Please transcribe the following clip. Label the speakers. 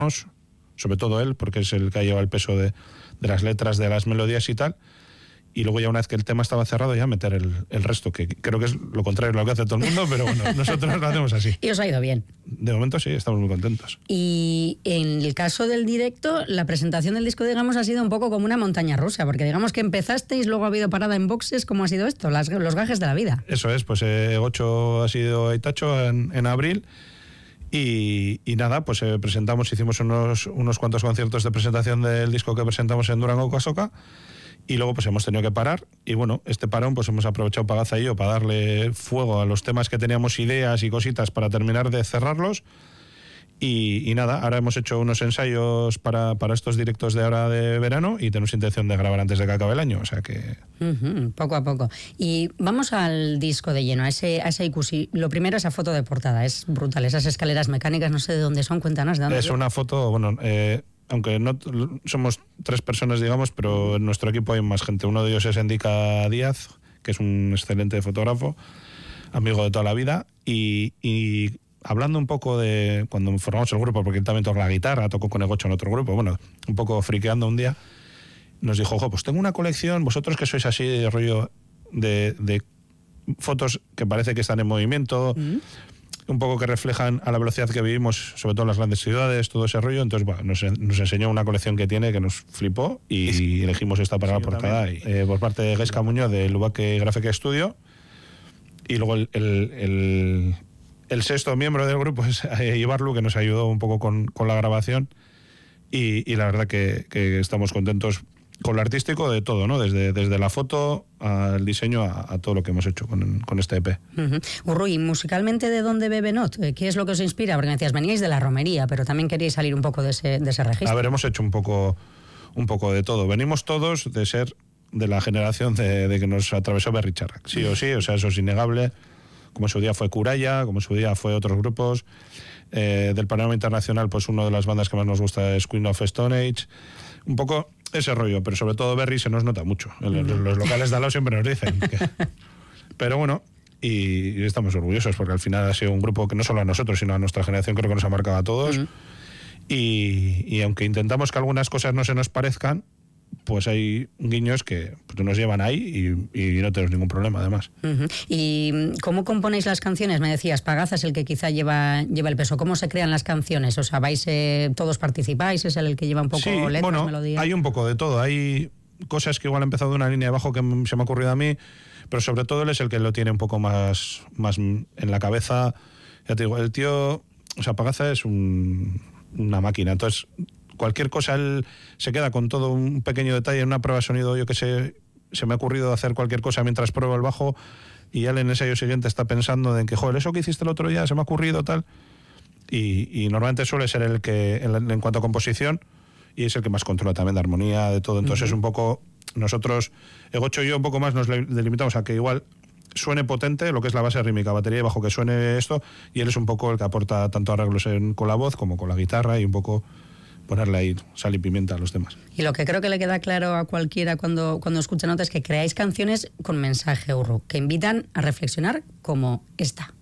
Speaker 1: sobre todo él, porque es el que ha llevado el peso de las letras, de las melodías y tal. Y luego ya una vez que el tema estaba cerrado, ya meter el resto, que creo que es lo contrario de lo que hace todo el mundo, pero bueno, nosotros lo hacemos así.
Speaker 2: Y os ha ido bien.
Speaker 1: De momento sí, estamos muy contentos.
Speaker 2: Y en el caso del directo, la presentación del disco, digamos, ha sido un poco como una montaña rusa, porque digamos que empezasteis, luego ha habido parada en boxes. ¿Cómo ha sido esto? Los gajes de la vida.
Speaker 1: Eso es, pues 8 ha sido a Itacho en abril. Y nada, pues presentamos, hicimos unos cuantos conciertos de presentación del disco que presentamos en Durango Casoca. Y luego pues hemos tenido que parar, y bueno, este parón pues hemos aprovechado Pagaza y yo para darle fuego a los temas que teníamos, ideas y cositas para terminar de cerrarlos. Y nada, ahora hemos hecho unos ensayos para estos directos de ahora de verano y tenemos intención de grabar antes de que acabe el año, o sea que...
Speaker 2: Poco a poco. Y vamos al disco de lleno, a ese IQC. Lo primero, esa foto de portada, es brutal, esas escaleras mecánicas, no sé de dónde son, cuéntanos de dónde.
Speaker 1: Es una foto, bueno... aunque no somos 3 personas, digamos, pero en nuestro equipo hay más gente. Uno de ellos es Endica Díaz, que es un excelente fotógrafo, amigo de toda la vida, y hablando un poco de cuando formamos el grupo, porque él también toca la guitarra, tocó con Egocho en otro grupo, bueno, un poco friqueando un día, nos dijo, pues tengo una colección, vosotros que sois así de rollo de fotos que parece que están en movimiento, un poco que reflejan a la velocidad que vivimos, sobre todo en las grandes ciudades, todo ese rollo. Entonces, bueno, nos enseñó una colección que tiene que nos flipó y elegimos esta para la portada. Por parte de Gaisca Muñoz de Lubaque Graphic Studio. Y luego el sexto miembro del grupo es Ibarlu, que nos ayudó un poco con la grabación. Y la verdad que estamos contentos con lo artístico de todo, ¿no? Desde la foto al diseño a todo lo que hemos hecho con este EP.
Speaker 2: Urrui, musicalmente, ¿de dónde bebe Not? ¿Qué es lo que os inspira? Porque me decías, veníais de la romería, pero también queríais salir un poco de ese registro.
Speaker 1: A ver, hemos hecho un poco de todo. Venimos todos de ser de la generación de que nos atravesó Berry Charrac, sí o sí, o sea, eso es innegable. Como en su día fue Curaya, como en su día fue otros grupos. Del panorama internacional, pues una de las bandas que más nos gusta es Queen of Stone Age. Un poco ese rollo, pero sobre todo Berry se nos nota mucho. Los locales de al lado siempre nos dicen pero bueno, y estamos orgullosos porque al final ha sido un grupo que no solo a nosotros, sino a nuestra generación creo que nos ha marcado a todos. Y aunque intentamos que algunas cosas no se nos parezcan, pues hay guiños que pues, nos llevan ahí y no tenemos ningún problema, además.
Speaker 2: ¿Y cómo componéis las canciones? Me decías, Pagaza es el que quizá lleva el peso. ¿Cómo se crean las canciones? O sea, todos participáis, es el que lleva un poco letras,
Speaker 1: bueno,
Speaker 2: melodías.
Speaker 1: Hay un poco de todo. Hay cosas que igual han empezado de una línea de bajo que se me ha ocurrido a mí, pero sobre todo él es el que lo tiene un poco más en la cabeza. Ya te digo, el tío, o sea, Pagaza es una máquina, entonces cualquier cosa él se queda con todo un pequeño detalle. En una prueba de sonido, yo que sé, se me ha ocurrido hacer cualquier cosa mientras pruebo el bajo y él en el ensayo siguiente está pensando en que, joder, eso que hiciste el otro día se me ha ocurrido tal, y normalmente suele ser el que en cuanto a composición, y es el que más controla también de armonía, de todo. Entonces es un poco, nosotros, Egocho y yo un poco más nos delimitamos a que igual suene potente lo que es la base rítmica, batería y bajo, que suene esto, y él es un poco el que aporta tanto arreglos con la voz como con la guitarra y un poco ponerle ahí sal y pimienta a los temas.
Speaker 2: Y lo que creo que le queda claro a cualquiera cuando escucha Not es que creáis canciones con mensaje, Urru, que invitan a reflexionar como esta.